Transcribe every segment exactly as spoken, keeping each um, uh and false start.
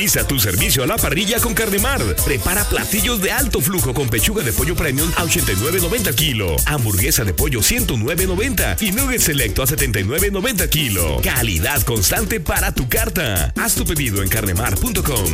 Optimiza tu servicio a la parrilla con Carnemar. Prepara platillos de alto flujo con pechuga de pollo premium a ochenta y nueve noventa kilo, hamburguesa de pollo ciento nueve noventa y nugget selecto a setenta y nueve noventa kilo. Calidad constante para tu carta. Haz tu pedido en carnemar punto com.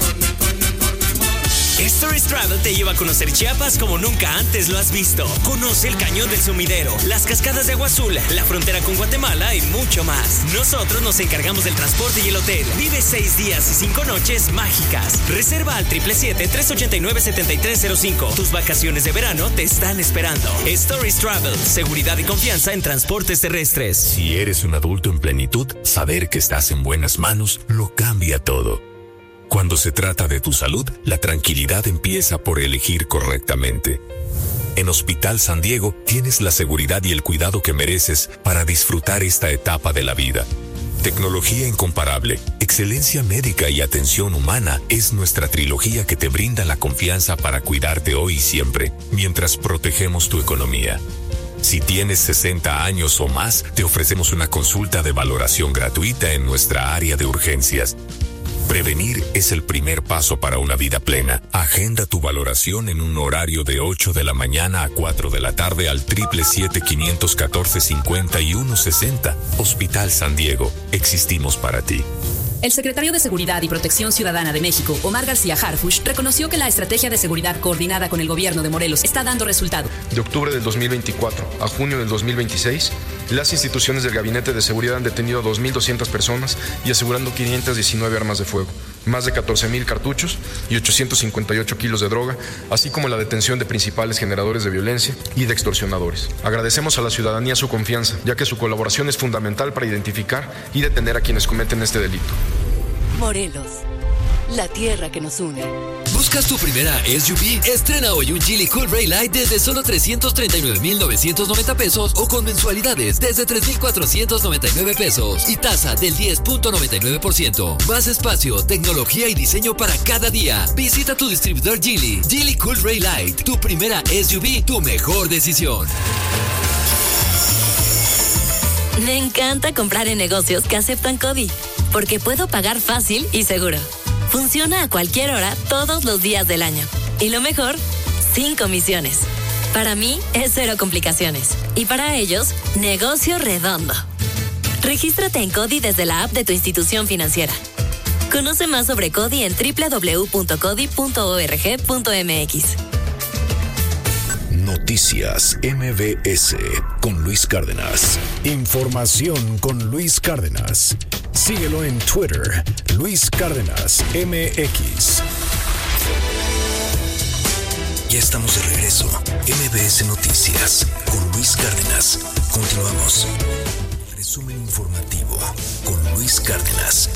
Stories Travel te lleva a conocer Chiapas como nunca antes lo has visto. Conoce el Cañón del Sumidero, las cascadas de Agua Azul, la frontera con Guatemala y mucho más. Nosotros nos encargamos del transporte y el hotel. Vive seis días y cinco noches mágicas. Reserva al siete siete siete, tres ocho nueve, siete tres cero cinco. Tus vacaciones de verano te están esperando. Stories Travel, seguridad y confianza en transportes terrestres. Si eres un adulto en plenitud, saber que estás en buenas manos lo cambia todo. Cuando se trata de tu salud, la tranquilidad empieza por elegir correctamente. En Hospital San Diego tienes la seguridad y el cuidado que mereces para disfrutar esta etapa de la vida. Tecnología incomparable, excelencia médica y atención humana es nuestra trilogía que te brinda la confianza para cuidarte hoy y siempre, mientras protegemos tu economía. Si tienes sesenta años o más, te ofrecemos una consulta de valoración gratuita en nuestra área de urgencias. Prevenir es el primer paso para una vida plena. Agenda tu valoración en un horario de ocho de la mañana a cuatro de la tarde al siete siete siete, cinco uno cuatro, cinco uno seis cero. Hospital San Diego. Existimos para ti. El secretario de Seguridad y Protección Ciudadana de México, Omar García Harfuch, reconoció que la estrategia de seguridad coordinada con el gobierno de Morelos está dando resultado. De octubre del dos mil veinticuatro a junio del dos mil veintiséis, las instituciones del Gabinete de Seguridad han detenido a dos mil doscientas personas y asegurando quinientas diecinueve armas de fuego, más de catorce mil cartuchos y ochocientos cincuenta y ocho kilos de droga, así como la detención de principales generadores de violencia y de extorsionadores. Agradecemos a la ciudadanía su confianza, ya que su colaboración es fundamental para identificar y detener a quienes cometen este delito. Morelos, la tierra que nos une. ¿Buscas tu primera S U V? Estrena hoy un Geely Cool Raylight desde solo trescientos treinta y nueve mil novecientos noventa pesos o con mensualidades desde tres mil cuatrocientos noventa y nueve pesos y tasa del diez punto noventa y nueve por ciento. Más espacio, tecnología y diseño para cada día. Visita tu distribuidor Geely. Geely Cool Raylight, tu primera S U V, tu mejor decisión. Me encanta comprar en negocios que aceptan CODI, porque puedo pagar fácil y seguro. Funciona a cualquier hora, todos los días del año. Y lo mejor, sin comisiones. Para mí, es cero complicaciones. Y para ellos, negocio redondo. Regístrate en CODI desde la app de tu institución financiera. Conoce más sobre CODI en doble u doble u doble u punto codi punto org punto m x. Noticias M V S con Luis Cárdenas. Información con Luis Cárdenas. Síguelo en Twitter, Luis Cárdenas M X. Ya estamos de regreso. M V S Noticias con Luis Cárdenas. Continuamos. Resumen informativo con Luis Cárdenas.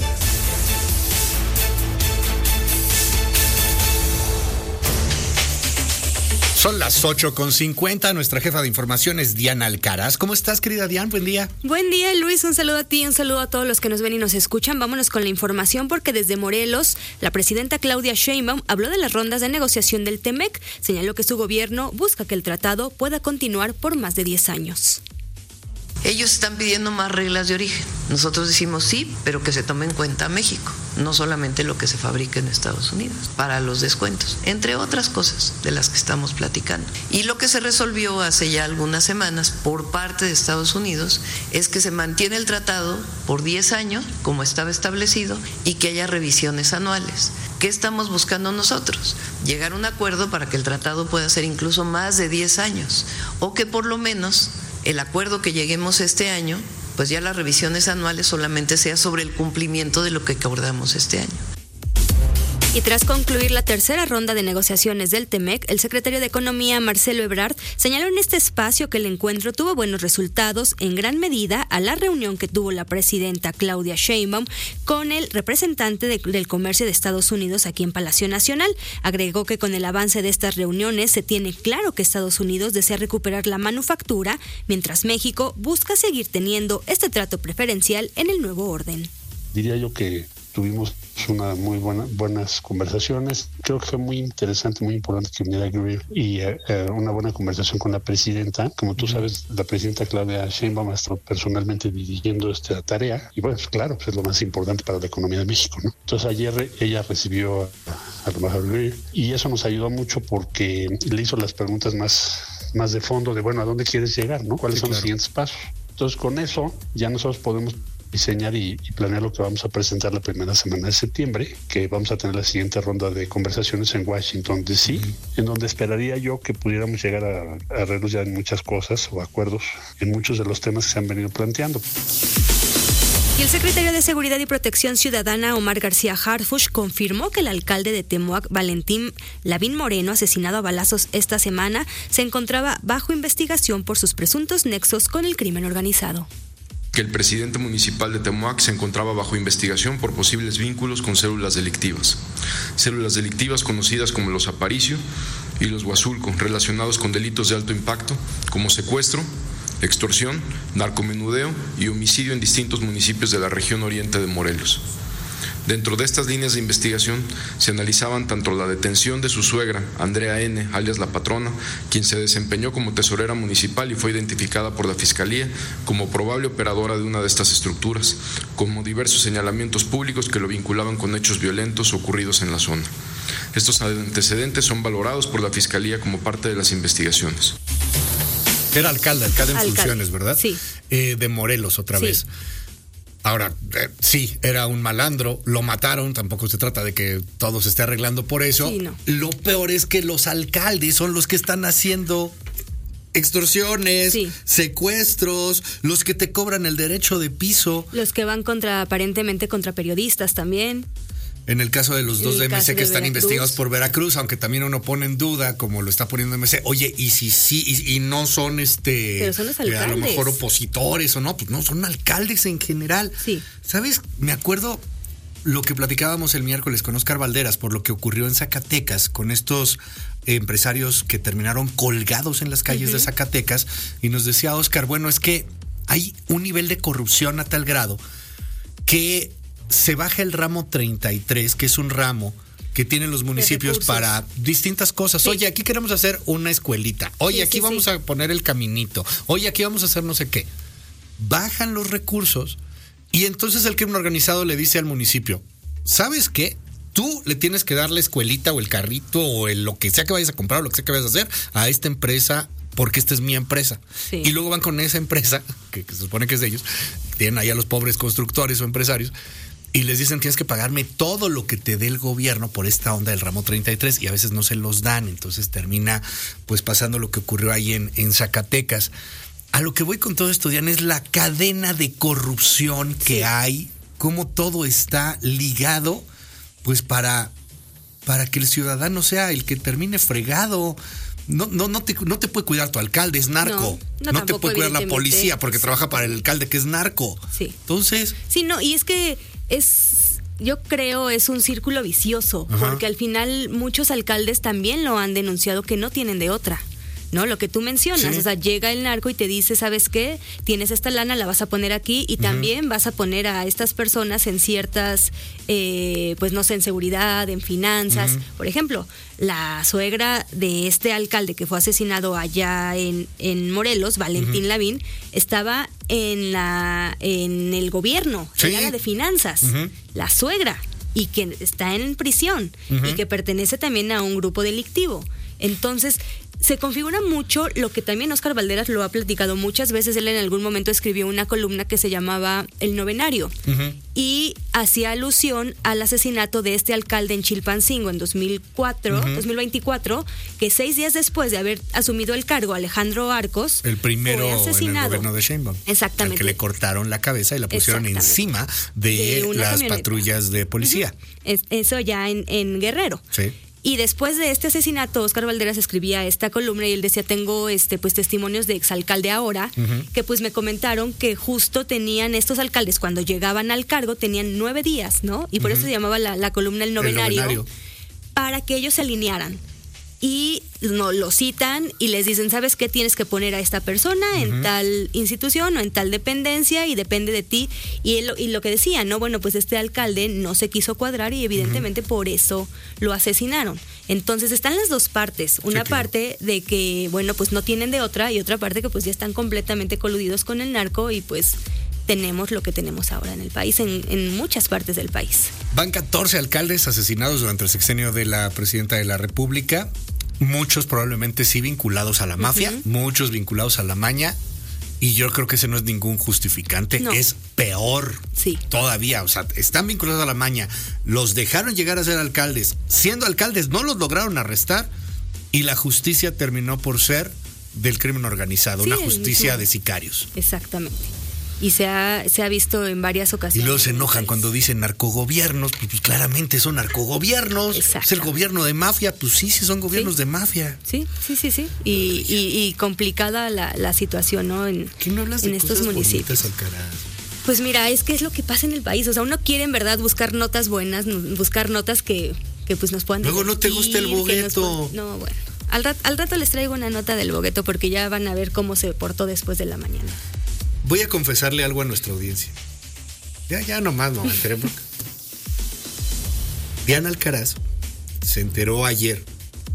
Son las ocho con cincuenta. Nuestra jefa de información es Diana Alcaraz. ¿Cómo estás, querida Diana? Buen día. Buen día, Luis. Un saludo a ti, un saludo a todos los que nos ven y nos escuchan. Vámonos con la información porque desde Morelos, la presidenta Claudia Sheinbaum habló de las rondas de negociación del T-MEC. Señaló que su gobierno busca que el tratado pueda continuar por más de diez años. Ellos están pidiendo más reglas de origen. Nosotros decimos sí, pero que se tome en cuenta México, no solamente lo que se fabrica en Estados Unidos, para los descuentos, entre otras cosas de las que estamos platicando. Y lo que se resolvió hace ya algunas semanas por parte de Estados Unidos es que se mantiene el tratado por diez años, como estaba establecido, y que haya revisiones anuales. ¿Qué estamos buscando nosotros? Llegar a un acuerdo para que el tratado pueda ser incluso más de diez años, o que por lo menos el acuerdo que lleguemos este año, pues ya las revisiones anuales solamente sea sobre el cumplimiento de lo que acordamos este año. Y tras concluir la tercera ronda de negociaciones del T-MEC, el secretario de Economía, Marcelo Ebrard, señaló en este espacio que el encuentro tuvo buenos resultados en gran medida a la reunión que tuvo la presidenta Claudia Sheinbaum con el representante de, del comercio de Estados Unidos aquí en Palacio Nacional. Agregó que con el avance de estas reuniones se tiene claro que Estados Unidos desea recuperar la manufactura, mientras México busca seguir teniendo este trato preferencial en el nuevo orden. Diría yo que tuvimos pues una muy buena, buenas conversaciones. Creo que fue muy interesante, muy importante que viniera Greer y eh, una buena conversación con la presidenta. Como tú sabes, la presidenta Claudia Sheinbaum ha estado personalmente dirigiendo esta tarea y bueno, pues claro, pues es lo más importante para la economía de México, ¿no? Entonces ayer ella recibió a, a la embajadora Greer y eso nos ayudó mucho porque le hizo las preguntas más, más de fondo de, bueno, ¿a dónde quieres llegar, no? ¿Cuáles sí, son claro. los siguientes pasos? Entonces con eso ya nosotros podemos diseñar y, y planear lo que vamos a presentar la primera semana de septiembre, que vamos a tener la siguiente ronda de conversaciones en Washington D C, uh-huh. en donde esperaría yo que pudiéramos llegar a, a arreglos ya en muchas cosas o acuerdos en muchos de los temas que se han venido planteando. Y el secretario de Seguridad y Protección Ciudadana, Omar García Harfuch, confirmó que el alcalde de Temoac, Valentín Lavín Moreno, asesinado a balazos esta semana, se encontraba bajo investigación por sus presuntos nexos con el crimen organizado. Que el presidente municipal de Temoac se encontraba bajo investigación por posibles vínculos con células delictivas. Células delictivas conocidas como los Aparicio y los Huazulco, relacionados con delitos de alto impacto como secuestro, extorsión, narcomenudeo y homicidio en distintos municipios de la región oriente de Morelos. Dentro de estas líneas de investigación se analizaban tanto la detención de su suegra, Andrea N., alias La Patrona, quien se desempeñó como tesorera municipal y fue identificada por la Fiscalía como probable operadora de una de estas estructuras, como diversos señalamientos públicos que lo vinculaban con hechos violentos ocurridos en la zona. Estos antecedentes son valorados por la Fiscalía como parte de las investigaciones. Era alcalde, alcalde en alcalde. funciones, ¿verdad? Sí. Eh, de Morelos, otra sí. vez. Ahora, eh, sí, era un malandro, lo mataron, tampoco se trata de que todo se esté arreglando por eso. Sí, no. Lo peor es que los alcaldes son los que están haciendo extorsiones, sí. secuestros, los que te cobran el derecho de piso. Los que van contra, aparentemente contra periodistas también. En el caso de los dos de M C que están Veracruz. investigados por Veracruz, aunque también uno pone en duda, como lo está poniendo M C, oye, y si sí, y, y no son este Pero son los alcaldes. Eh, a lo mejor opositores o no, pues no, son alcaldes en general. Sí. ¿Sabes? Me acuerdo lo que platicábamos el miércoles con Óscar Valderas por lo que ocurrió en Zacatecas con estos empresarios que terminaron colgados en las calles uh-huh. de Zacatecas, y nos decía Óscar, bueno, es que hay un nivel de corrupción a tal grado que se baja el ramo treinta y tres, que es un ramo que tienen los municipios para distintas cosas. Sí. Oye, aquí queremos hacer una escuelita. Oye, sí, aquí sí, vamos sí. a poner el caminito. Oye, aquí vamos a hacer no sé qué. Bajan los recursos y entonces el crimen organizado le dice al municipio, ¿sabes qué? Tú le tienes que dar la escuelita o el carrito o el, lo que sea que vayas a comprar o lo que sea que vayas a hacer a esta empresa, porque esta es mi empresa. Sí. Y luego van con esa empresa, que, que se supone que es de ellos, tienen ahí a los pobres constructores o empresarios, y les dicen, tienes que pagarme todo lo que te dé el gobierno por esta onda del ramo treinta y tres, y a veces no se los dan. Entonces termina pues pasando lo que ocurrió ahí en, en Zacatecas. A lo que voy con todo esto, Diana, es la cadena de corrupción que sí. hay, cómo todo está ligado pues para, para que el ciudadano sea el que termine fregado. No, no, no te, no te puede cuidar tu alcalde, es narco. No, no, no te puede cuidar la policía porque sí. trabaja para el alcalde que es narco. Sí. Entonces. Sí, no, y es que es, yo creo, es un círculo vicioso, Ajá. porque al final muchos alcaldes también lo han denunciado que no tienen de otra. ¿No? Lo que tú mencionas, sí. o sea, llega el narco y te dice, ¿sabes qué? Tienes esta lana, la vas a poner aquí y uh-huh. también vas a poner a estas personas en ciertas, eh, pues no sé, en seguridad, en finanzas. Uh-huh. Por ejemplo, la suegra de este alcalde que fue asesinado allá en, en Morelos, Valentín uh-huh. Lavín, estaba en la en el gobierno, sí. en el área de finanzas, uh-huh. la suegra, y que está en prisión uh-huh. y que pertenece también a un grupo delictivo. Entonces, se configura mucho lo que también Óscar Valderas lo ha platicado muchas veces. Él en algún momento escribió una columna que se llamaba El Novenario uh-huh. y hacía alusión al asesinato de este alcalde en Chilpancingo en dos mil cuatro, uh-huh. dos mil veinticuatro, que seis días después de haber asumido el cargo, Alejandro Arcos, el primero fue asesinado. En el gobierno de Sheinbaum. Exactamente. Al que le cortaron la cabeza y la pusieron encima de, de las camioneta. patrullas de policía. Uh-huh. es, eso ya en, en Guerrero. Sí. Y después de este asesinato, Óscar Valderas escribía esta columna y él decía, tengo este pues testimonios de exalcalde ahora, uh-huh. que pues me comentaron que justo tenían estos alcaldes, cuando llegaban al cargo, tenían nueve días, ¿no? Y por uh-huh. eso se llamaba la, la columna El Novenario, El Novenario, para que ellos se alinearan. y no lo citan y les dicen, ¿sabes qué? Tienes que poner a esta persona uh-huh. en tal institución o en tal dependencia y depende de ti. Y, él, y lo que decía, ¿no? Bueno, pues este alcalde no se quiso cuadrar y evidentemente uh-huh. por eso lo asesinaron. Entonces están las dos partes. Una sí, claro. parte de que, bueno, pues no tienen de otra y otra parte que pues ya están completamente coludidos con el narco y pues tenemos lo que tenemos ahora en el país, en, en muchas partes del país. Van catorce alcaldes asesinados durante el sexenio de la presidenta de la República. Muchos probablemente sí vinculados a la mafia, uh-huh. muchos vinculados a la maña, y yo creo que ese no es ningún justificante, no. es peor sí. todavía, o sea, están vinculados a la maña, los dejaron llegar a ser alcaldes, siendo alcaldes no los lograron arrestar, y la justicia terminó por ser del crimen organizado, sí, una justicia de sicarios. Exactamente. Y se ha, se ha visto en varias ocasiones. Y luego se enojan cuando dicen narcogobiernos, pues, pues claramente son narcogobiernos. Es el gobierno de mafia, pues sí, sí son gobiernos sí. de mafia. Sí, sí, sí, sí. Y, y, y complicada la, la situación, ¿no? En, ¿Qué no hablas de en estos municipios. Pues mira, es que es lo que pasa en el país. O sea, uno quiere en verdad buscar notas buenas, buscar notas que, que pues nos puedan... Luego no te gusta el bogueto. Puedan, no, bueno. Al, rat, al rato les traigo una nota del bogueto porque ya van a ver cómo se portó después de la mañana. Voy a confesarle algo a nuestra audiencia. Ya, ya nomás no me enteré. Diana Alcaraz se enteró ayer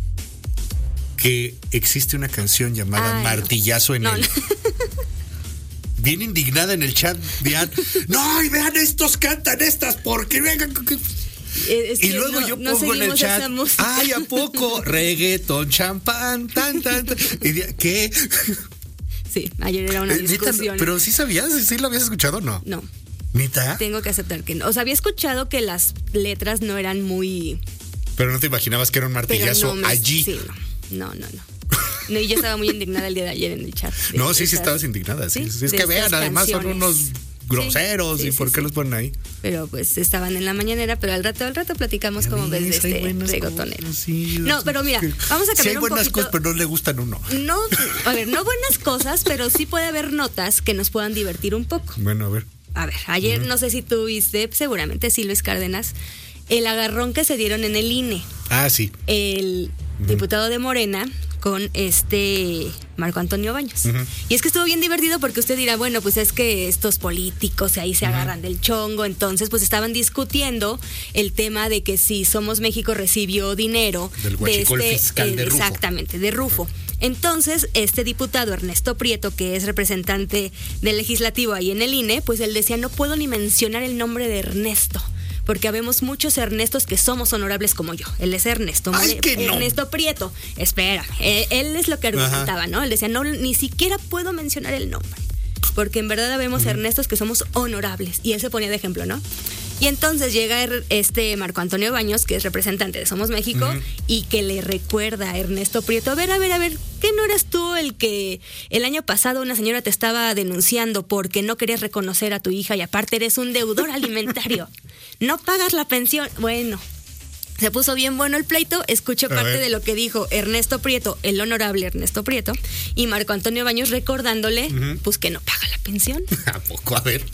que existe una canción llamada Ay, Martillazo en no. él. No. Bien indignada en el chat, Diana. No, y vean, estos cantan estas porque vengan. Es y luego no, yo no pongo en el chat, ay, ¿a poco? Reggaetón, champán, tan, tan, tan. Y de, ¿qué? Sí, ayer era una discusión. Pero sí sabías, sí lo habías escuchado o no. No. ¿Nita? Tengo que aceptar que no. O sea, había escuchado que las letras no eran muy... Pero no te imaginabas que era un martillazo no me... allí. Sí, no, no, no, no. No, y yo estaba muy indignada el día de ayer en el chat. De, no, sí, de sí esas, estabas indignada. Sí, sí es que vean, además canciones. Son unos groseros. Sí, sí, ¿y por sí, qué sí. los ponen ahí? Pero pues estaban en la mañanera, pero al rato, al rato platicamos ya como ves de este reggaetonero. Sí, no, pero mira, vamos a cambiar sí hay un buenas poquito. Cosas, pero no le gustan uno. No, a ver, no buenas cosas, pero sí puede haber notas que nos puedan divertir un poco. Bueno, a ver. A ver, ayer uh-huh. no sé si tú viste, seguramente sí, Luis Cárdenas, el agarrón que se dieron en el I N E. Ah, sí. El uh-huh. diputado de Morena con este Marco Antonio Baños. Uh-huh. Y es que estuvo bien divertido porque usted dirá, bueno, pues es que estos políticos ahí se uh-huh. agarran del chongo, entonces pues estaban discutiendo el tema de que si Somos México recibió dinero del huachicol de este, fiscal de eh, Rufo. Exactamente, de Rufo. Uh-huh. Entonces, este diputado Ernesto Prieto, que es representante del legislativo ahí en el I N E, pues él decía, no puedo ni mencionar el nombre de Ernesto, porque habemos muchos Ernestos que somos honorables como yo. Él es Ernesto. Ay, More, que no. Ernesto Prieto. Espera, él, él es lo que argumentaba, Ajá. ¿no? Él decía, no, ni siquiera puedo mencionar el nombre, porque en verdad habemos uh-huh. Ernestos que somos honorables. Y él se ponía de ejemplo, ¿no? Y entonces llega este Marco Antonio Baños, que es representante de Somos México, uh-huh. y que le recuerda a Ernesto Prieto, a ver, a ver, a ver, ¿qué no eras tú el que el año pasado una señora te estaba denunciando porque no querías reconocer a tu hija y aparte eres un deudor alimentario? No pagas la pensión. Bueno, se puso bien bueno el pleito. Escucho parte de lo que dijo Ernesto Prieto, el honorable Ernesto Prieto, y Marco Antonio Baños recordándole, uh-huh. pues que no paga la pensión. ¿A poco? A ver.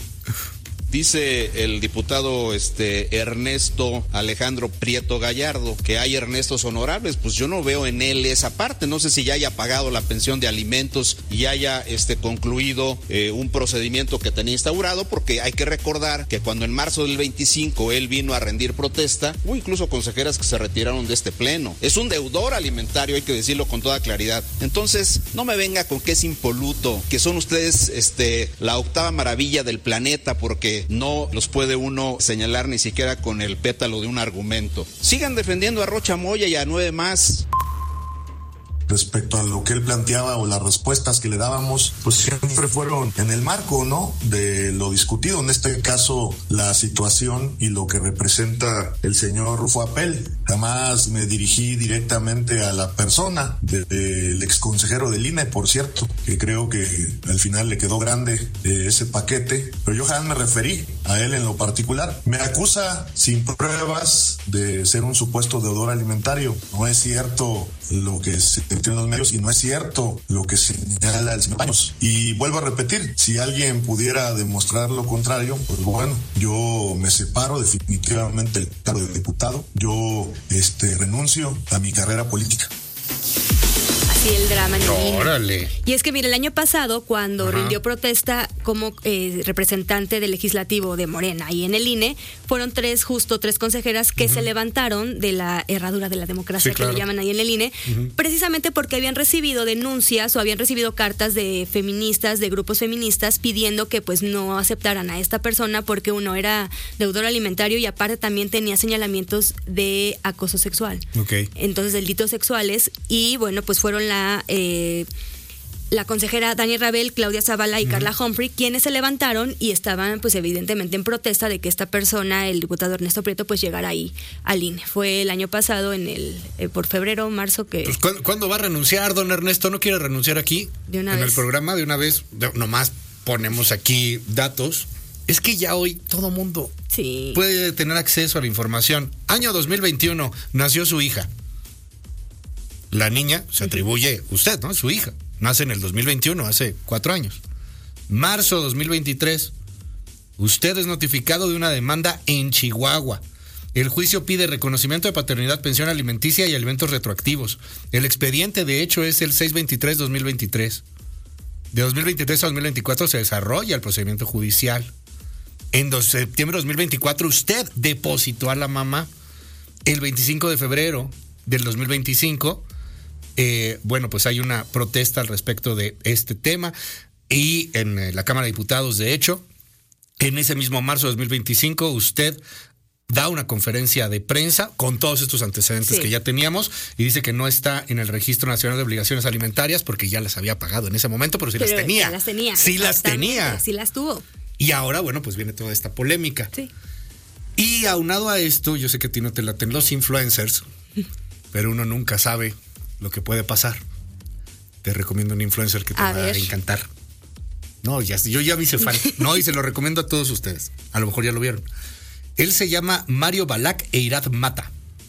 Dice el diputado este Ernesto Alejandro Prieto Gallardo que hay Ernestos honorables. Pues yo no veo en él esa parte. No sé si ya haya pagado la pensión de alimentos y haya este concluido eh, un procedimiento que tenía instaurado, porque hay que recordar que cuando en marzo del veinticinco él vino a rendir protesta, hubo incluso consejeras que se retiraron de este pleno. Es un deudor alimentario, hay que decirlo con toda claridad. Entonces, no me venga con que es impoluto, que son ustedes este la octava maravilla del planeta, porque no los puede uno señalar ni siquiera con el pétalo de un argumento. Sigan defendiendo a Rocha Moya y a nueve más. Respecto a lo que él planteaba o las respuestas que le dábamos, pues siempre fueron en el marco, ¿no?, de lo discutido, en este caso la situación y lo que representa el señor Rufo Apel. Jamás me dirigí directamente a la persona del de, de exconsejero del I N E, por cierto, que creo que al final le quedó grande eh, ese paquete, pero yo jamás me referí a él en lo particular. Me acusa sin pruebas de ser un supuesto deudor alimentario. No es cierto lo que se en los medios y no es cierto lo que señala el señor Baños. Y vuelvo a repetir, si alguien pudiera demostrar lo contrario, pues bueno, yo me separo definitivamente del cargo de diputado. Yo este renuncio a mi carrera política. El drama en el I N E. Órale. Y es que, mire, el año pasado, cuando Ajá. rindió protesta como eh, representante del legislativo de Morena y en el I N E, fueron tres, justo tres consejeras que uh-huh. se levantaron de la herradura de la democracia, sí, claro. que le llaman ahí en el I N E, uh-huh. precisamente porque habían recibido denuncias o habían recibido cartas de feministas, de grupos feministas, pidiendo que pues no aceptaran a esta persona porque uno era deudor alimentario y aparte también tenía señalamientos de acoso sexual. Okay. Entonces, delitos sexuales. Y bueno, pues fueron la La, eh, la consejera Dani Rabel, Claudia Zavala y uh-huh. Carla Humphrey, quienes se levantaron y estaban pues evidentemente en protesta de que esta persona, el diputado Ernesto Prieto, pues llegara ahí al I N E. Fue el año pasado, en el eh, por febrero, marzo que... Pues, ¿cuándo, ¿Cuándo va a renunciar, don Ernesto? ¿No quiere renunciar aquí? De una en vez. el programa, de una vez, de, nomás ponemos aquí datos. Es que ya hoy todo mundo sí. puede tener acceso a la información. Año dos mil veintiuno, nació su hija. La niña se atribuye, usted, ¿no? Su hija. Nace en el dos mil veintiuno, hace cuatro años. Marzo dos mil veintitrés. Usted es notificado de una demanda en Chihuahua. El juicio pide reconocimiento de paternidad, pensión alimenticia y alimentos retroactivos. El expediente, de hecho, es el seiscientos veintitrés dos mil veintitrés. De dos mil veintitrés a dos mil veinticuatro se desarrolla el procedimiento judicial. En septiembre de dos mil veinticuatro, usted depositó a la mamá. El veinticinco de febrero del dos mil veinticinco... Eh, bueno, pues hay una protesta al respecto de este tema y en eh, la Cámara de Diputados, de hecho, en ese mismo marzo de dos mil veinticinco, usted da una conferencia de prensa con todos estos antecedentes sí. que ya teníamos y dice que no está en el Registro Nacional de Obligaciones Alimentarias porque ya las había pagado en ese momento, pero sí pero las tenía. las tenía. Sí las tenía. Sí las tuvo. Y ahora, bueno, pues viene toda esta polémica. Sí. Y aunado a esto, yo sé que a ti no te laten los influencers, pero uno nunca sabe lo que puede pasar. Te recomiendo un influencer que te a va ver. a encantar. No, ya, yo ya me hice fan. No, y se lo recomiendo a todos ustedes. A lo mejor ya lo vieron. Él se llama Mario Balak e Irad Mata.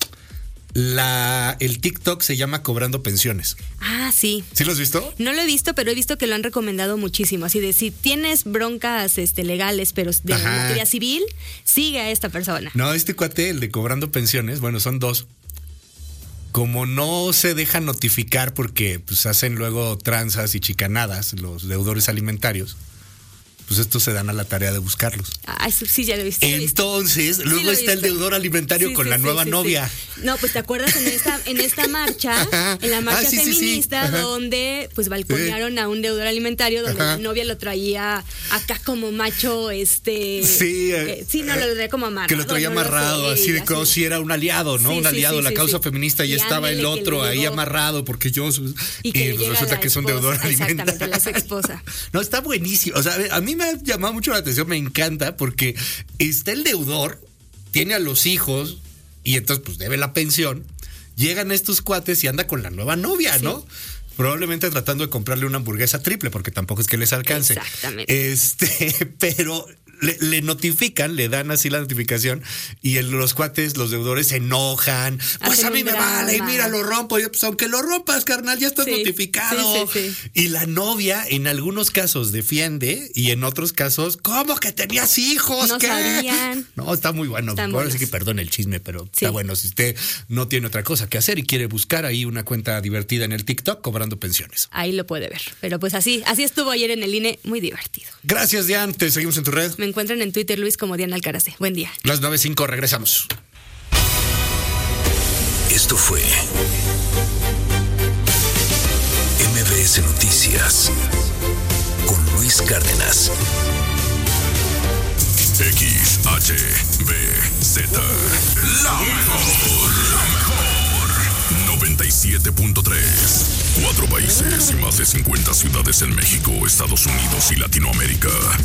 La, el TikTok se llama Cobrando Pensiones. Ah, sí. ¿Sí lo has visto? No lo he visto, pero he visto que lo han recomendado muchísimo. Así de, si tienes broncas este, legales, pero de Ajá. materia civil, sigue a esta persona. No, este cuate, el de Cobrando Pensiones, bueno, son dos. Como no se dejan notificar porque pues hacen luego tranzas y chicanadas los deudores alimentarios, pues estos se dan a la tarea de buscarlos. Ah, sí, ya lo he visto. Entonces, sí, luego está el deudor alimentario sí, con sí, la sí, nueva sí, novia. Sí. No, pues te acuerdas en esta, en esta marcha, en la marcha ah, sí, feminista, sí, sí. donde pues balconearon sí. a un deudor alimentario, donde Ajá. la novia lo traía acá como macho, este. Sí, eh, sí, no lo traía como amarrado. Que lo traía no amarrado, lo sé, así de como si era un aliado, ¿no? Sí, un aliado, sí, sí, la sí, causa sí. feminista y, y estaba el otro ahí llegó... amarrado porque yo. Y, que y resulta que es un deudor alimentario. Exactamente, la ex esposa. No, está buenísimo. O sea, a mí me ha llamado mucho la atención, me encanta porque está el deudor, tiene a los hijos y entonces pues debe la pensión. Llegan estos cuates y anda con la nueva novia, sí. ¿no? Probablemente tratando de comprarle una hamburguesa triple porque tampoco es que les alcance. Exactamente. Este, pero le, le notifican, le dan así la notificación y el, los cuates, los deudores se enojan. Pues Hacen a mí me drama. vale, y mira, lo rompo. Yo, pues aunque lo rompas, carnal, ya estás sí, notificado. Sí, sí, sí. Y la novia en algunos casos defiende y en otros casos, ¿cómo que tenías hijos? No ¿Qué? sabían. No, está muy bueno. Ahora sí que perdone el chisme, pero sí. está bueno. Si usted no tiene otra cosa que hacer y quiere buscar ahí una cuenta divertida en el TikTok, Cobrando Pensiones. Ahí lo puede ver. Pero pues así, así estuvo ayer en el I N E, muy divertido. Gracias, Dian. Te seguimos en tu red. Me encuentran en Twitter, Luis, como Diana Alcaraz. Buen día. Las nueve cinco, regresamos. Esto fue M B S Noticias con Luis Cárdenas. X H B Z. La mejor. La mejor. noventa y siete punto tres. Cuatro países y más de cincuenta ciudades en México, Estados Unidos y Latinoamérica.